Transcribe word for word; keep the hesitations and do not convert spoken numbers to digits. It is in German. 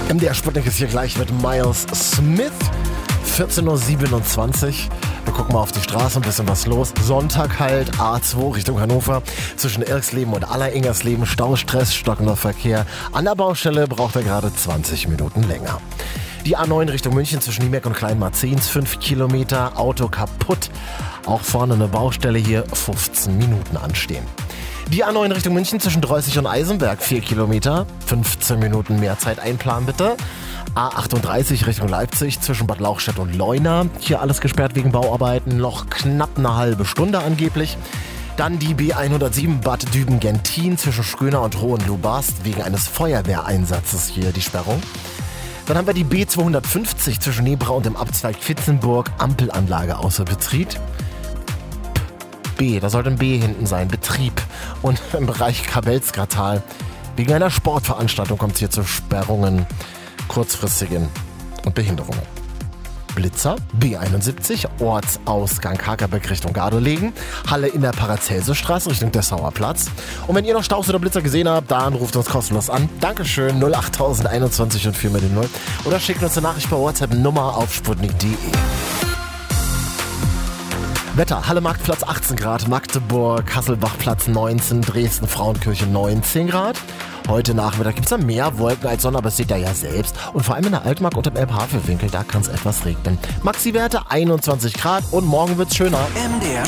M D R Sputnik ist hier gleich mit Miles Smith. vierzehn Uhr siebenundzwanzig. Wir gucken mal auf die Straße, ein bisschen was los. Sonntag halt, A zwei Richtung Hannover. Zwischen Irksleben und Alleringersleben Staustress, stockender Verkehr. An der Baustelle braucht er gerade zwanzig Minuten länger. Die A neun Richtung München zwischen Niemeck und Kleinmarzens, fünf Kilometer, Auto kaputt. Auch vorne eine Baustelle hier, fünfzehn Minuten anstehen. Die A neun Richtung München zwischen Dreußig und Eisenberg, vier Kilometer, fünfzehn Minuten mehr Zeit einplanen bitte. A achtunddreißig Richtung Leipzig zwischen Bad Lauchstädt und Leuna, hier alles gesperrt wegen Bauarbeiten, noch knapp eine halbe Stunde angeblich. Dann die B hundertsieben Bad Düben-Gentin zwischen Schköner und Hohenlohe-Barst wegen eines Feuerwehreinsatzes hier die Sperrung. Dann haben wir die B zweihundertfünfzig zwischen Nebra und dem Abzweig Quitzenburg, Ampelanlage außer Betrieb. B, da sollte ein B hinten sein, Betrieb. Und im Bereich Kabelsgratal wegen einer Sportveranstaltung kommt es hier zu Sperrungen, kurzfristigen und Behinderungen. Blitzer, B einundsiebzig, Ortsausgang Hakerbeck Richtung Gardelegen, Halle in der Paracelsusstraße Richtung Dessauer Platz. Und wenn ihr noch Staus oder Blitzer gesehen habt, dann ruft uns kostenlos an. Dankeschön, null acht einundzwanzig und vier mit dem null. Oder schickt uns eine Nachricht per WhatsApp Nummer auf sputnik punkt de. Wetter, Halle Marktplatz achtzehn Grad, Magdeburg, Hasselbachplatz neunzehn, Dresden Frauenkirche neunzehn Grad. Heute Nachmittag gibt es dann mehr Wolken als Sonne, aber das seht ihr ja selbst. Und vor allem in der Altmark und im Elbhavelwinkel, da kann es etwas regnen. Maxi-Werte einundzwanzig Grad und morgen wird's schöner. M D R